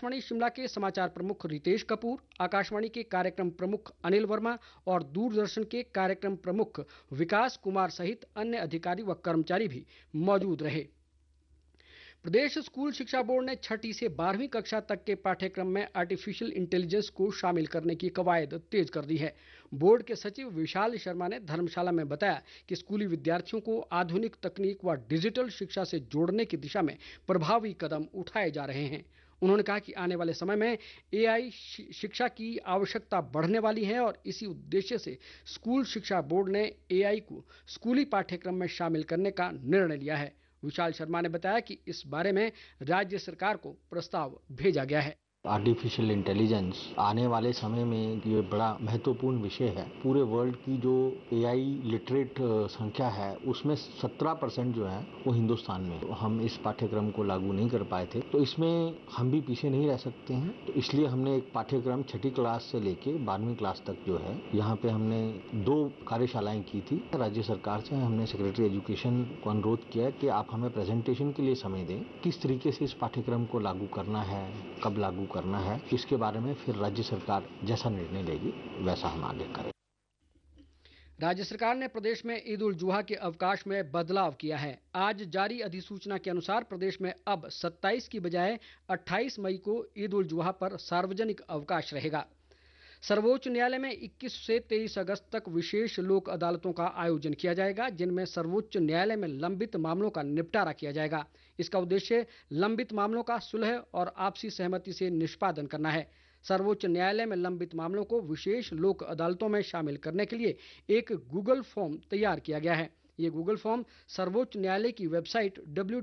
आकाशवाणी शिमला के समाचार प्रमुख रितेश कपूर, आकाशवाणी के कार्यक्रम प्रमुख अनिल वर्मा और दूरदर्शन के कार्यक्रम प्रमुख विकास कुमार सहित अन्य अधिकारी व कर्मचारी भी मौजूद रहे। प्रदेश स्कूल शिक्षा बोर्ड ने 6ठी से 12वीं कक्षा तक के पाठ्यक्रम में आर्टिफिशियल इंटेलिजेंस को शामिल करने की कवायद तेज कर दी है। बोर्ड के सचिव विशाल शर्मा ने धर्मशाला में बताया कि स्कूली विद्यार्थियों को आधुनिक तकनीक व डिजिटल शिक्षा से जोड़ने की दिशा में प्रभावी कदम उठाए जा रहे हैं। उन्होंने कहा कि आने वाले समय में एआई शिक्षा की आवश्यकता बढ़ने वाली है और इसी उद्देश्य से स्कूल शिक्षा बोर्ड ने एआई को स्कूली पाठ्यक्रम में शामिल करने का निर्णय लिया है। विशाल शर्मा ने बताया कि इस बारे में राज्य सरकार को प्रस्ताव भेजा गया है। आर्टिफिशियल इंटेलिजेंस आने वाले समय में ये बड़ा महत्वपूर्ण विषय है। पूरे वर्ल्ड की जो एआई लिटरेट संख्या है उसमें 17% जो है वो हिंदुस्तान में। हम इस पाठ्यक्रम को लागू नहीं कर पाए थे, तो इसमें हम भी पीछे नहीं रह सकते हैं। तो इसलिए हमने एक पाठ्यक्रम 6ठी क्लास से लेके 12वीं क्लास तक जो है यहाँ पे हमने 2 कार्यशालाएं की थी। राज्य सरकार से हमने सेक्रेटरी एजुकेशन को अनुरोध किया कि आप हमें प्रेजेंटेशन के लिए समय दें, किस तरीके से इस पाठ्यक्रम को लागू करना है, कब लागू करना है, इसके बारे में फिर राज्य सरकार जैसा निर्णय लेगी वैसा हम आगे करें। राज्य सरकार ने प्रदेश में ईद उल जुहा के अवकाश में बदलाव किया है। आज जारी अधिसूचना के अनुसार प्रदेश में अब 27 की बजाय 28 मई को ईद उल जुहा पर सार्वजनिक अवकाश रहेगा। सर्वोच्च न्यायालय में 21 से 23 अगस्त तक विशेष लोक अदालतों का आयोजन किया जाएगा, जिनमें सर्वोच्च न्यायालय में लंबित मामलों का निपटारा किया जाएगा। इसका उद्देश्य लंबित मामलों का सुलह और आपसी सहमति से निष्पादन करना है। सर्वोच्च न्यायालय में लंबित मामलों को विशेष लोक अदालतों में शामिल करने के लिए एक गूगल फॉर्म तैयार किया गया है। ये गूगल फॉर्म सर्वोच्च न्यायालय की वेबसाइट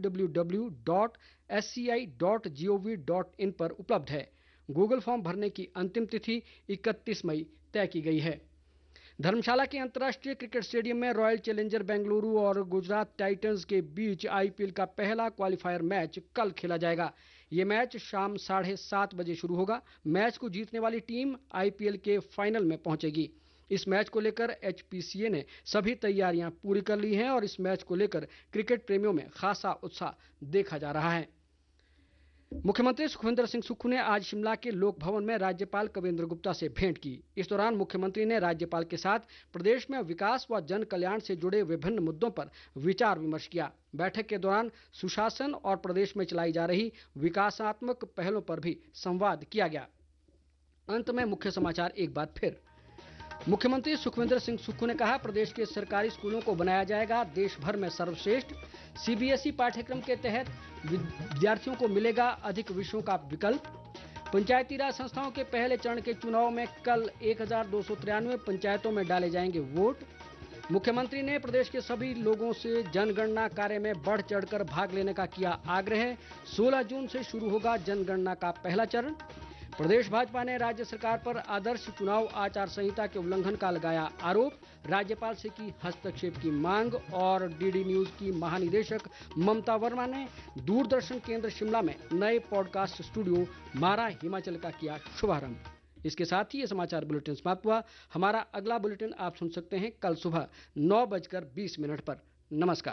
www.sci.gov.in पर उपलब्ध है। गूगल फॉर्म भरने की अंतिम तिथि 31 मई तय की गई है। धर्मशाला के अंतर्राष्ट्रीय क्रिकेट स्टेडियम में रॉयल चैलेंजर बेंगलुरु और गुजरात टाइटंस के बीच आईपीएल का पहला क्वालिफायर मैच कल खेला जाएगा। ये मैच शाम 7:30 बजे शुरू होगा। मैच को जीतने वाली टीम आईपीएल के फाइनल में पहुंचेगी। इस मैच को लेकर एचपीसीए ने सभी तैयारियां पूरी कर ली हैं और इस मैच को लेकर क्रिकेट प्रेमियों में खासा उत्साह देखा जा रहा है। मुख्यमंत्री सुखविंदर सिंह सुक्खू ने आज शिमला के लोक भवन में राज्यपाल कविंद्र गुप्ता से भेंट की। इस दौरान मुख्यमंत्री ने राज्यपाल के साथ प्रदेश में विकास व जन कल्याण से जुड़े विभिन्न मुद्दों पर विचार विमर्श किया। बैठक के दौरान सुशासन और प्रदेश में चलाई जा रही विकासात्मक पहलों पर भी संवाद किया गया। अंत में मुख्य समाचार एक बार फिर। मुख्यमंत्री सुखविंदर सिंह सुक्खू ने कहा, प्रदेश के सरकारी स्कूलों को बनाया जाएगा देश भर में सर्वश्रेष्ठ। सीबीएसई पाठ्यक्रम के तहत विद्यार्थियों को मिलेगा अधिक विषयों का विकल्प। पंचायती राज संस्थाओं के पहले चरण के चुनाव में कल 1293 पंचायतों में डाले जाएंगे वोट। मुख्यमंत्री ने प्रदेश के सभी लोगों से जनगणना कार्य में बढ़ चढ़कर भाग लेने का किया आग्रह। 16 जून से शुरू होगा जनगणना का पहला चरण। प्रदेश भाजपा ने राज्य सरकार पर आदर्श चुनाव आचार संहिता के उल्लंघन का लगाया आरोप। राज्यपाल से की हस्तक्षेप की मांग। और डीडी न्यूज की महानिदेशक ममता वर्मा ने दूरदर्शन केंद्र शिमला में नए पॉडकास्ट स्टूडियो मारा हिमाचल का किया शुभारंभ। इसके साथ ही ये समाचार बुलेटिन समाप्त हुआ। हमारा अगला बुलेटिन आप सुन सकते हैं कल सुबह 9:20 पर। नमस्कार।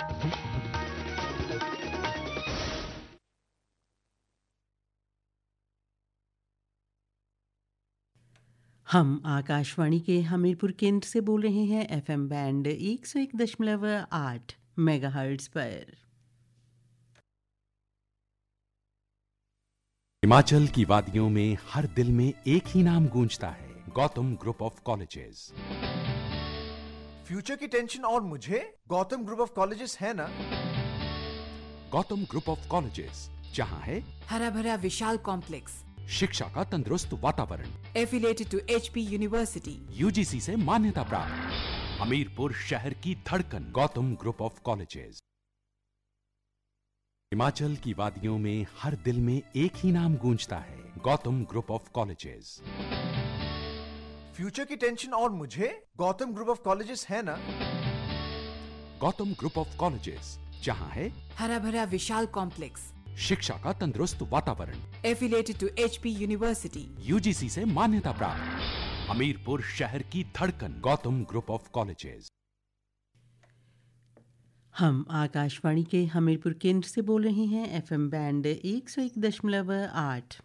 हम आकाशवाणी के हमीरपुर केंद्र से बोल रहे हैं एफएम बैंड 101.8 मेगाहर्ट्ज पर। हिमाचल की वादियों में हर दिल में एक ही नाम गूंजता है, Gautam group of colleges. Future की टेंशन और मुझे गौतम ग्रुप ऑफ कॉलेजेस है ना। गौतम ग्रुप ऑफ कॉलेजेस, जहां है हरा भरा विशाल कॉम्प्लेक्स, शिक्षा का तंदुरुस्त वातावरण, affiliated to HP university, UGC से मान्यता प्राप्त, हमीरपुर शहर की धड़कन, Gautam group of colleges. Himachal की वादियों में हर दिल में एक ही नाम गूंजता है, Gautam group of colleges. Future की टेंशन और मुझे गौतम ग्रुप ऑफ कॉलेजेस है ना। गौतम ग्रुप ऑफ कॉलेजेस, जहां है हरा भरा विशाल कॉम्प्लेक्स, शिक्षा का तंदुरुस्त वातावरण, affiliated to HP university, UGC से मान्यता प्राप्त, हमीरपुर शहर की धड़कन, गौतम ग्रुप ऑफ कॉलेजेस। हम आकाशवाणी के हमीरपुर केंद्र से बोल रहे हैं एफएम बैंड 101.8